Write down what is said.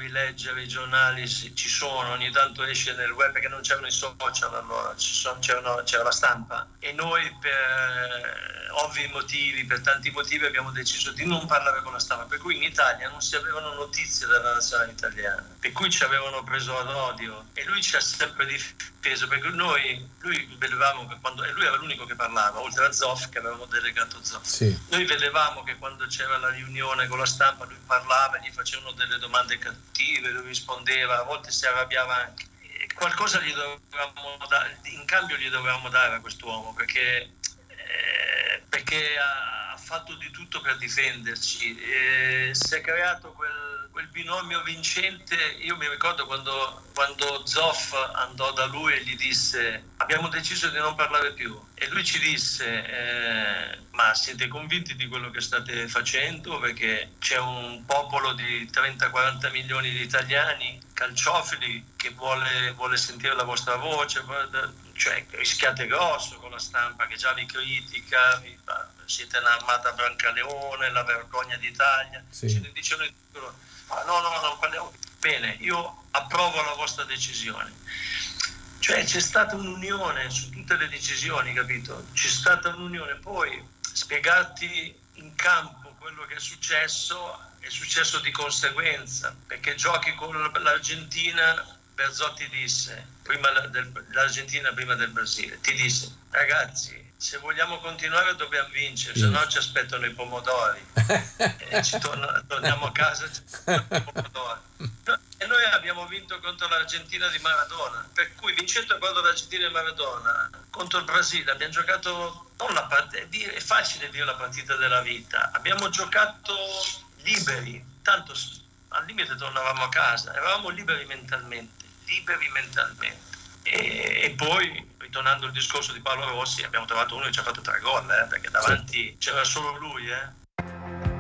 potevi leggere i giornali, ci sono, ogni tanto esce nel web, perché non c'erano i social allora, c'era la stampa, e noi per ovvi motivi, per tanti motivi abbiamo deciso di non parlare con la stampa, per cui in Italia non si avevano notizie della nazionale italiana, per cui ci avevano preso ad odio, e lui ci ha sempre difeso, perché lui vedevamo che quando, e lui era l'unico che parlava, oltre a Zoff, che avevamo delegato Zoff. Sì. Noi vedevamo che quando c'era la riunione con la stampa lui parlava, gli facevano delle domande cattive, lui rispondeva, a volte si arrabbiava anche. E qualcosa gli dovevamo dare, in cambio gli dovevamo dare a quest'uomo, perché ha fatto di tutto per difenderci. Si è creato quel binomio vincente. Io mi ricordo quando Zoff andò da lui e gli disse: abbiamo deciso di non parlare più, e lui ci disse: ma siete convinti di quello che state facendo? Perché c'è un popolo di 30-40 milioni di italiani calciofili che vuole sentire la vostra voce, cioè rischiate grosso con la stampa che già vi critica, siete un'armata Brancaleone, la vergogna d'Italia. Sì. Ce ne dicono no, non parliamo. Bene, io approvo la vostra decisione. Cioè c'è stata un'unione su tutte le decisioni, capito? C'è stata un'unione. Poi spiegarti in campo quello che è successo di conseguenza, perché giochi con l'Argentina. Berzotti disse, l'Argentina prima del Brasile, ti disse: ragazzi, se vogliamo continuare dobbiamo vincere, se no ci aspettano i pomodori. E torniamo a casa, ci aspettano i pomodori. E noi abbiamo vinto contro l'Argentina di Maradona, per cui vincendo contro l'Argentina di Maradona, contro il Brasile abbiamo giocato, è facile dire la partita della vita, abbiamo giocato liberi, tanto al limite tornavamo a casa, eravamo liberi mentalmente. E poi, ritornando al discorso di Paolo Rossi, abbiamo trovato uno che ci ha fatto 3 gol, perché davanti c'era solo lui,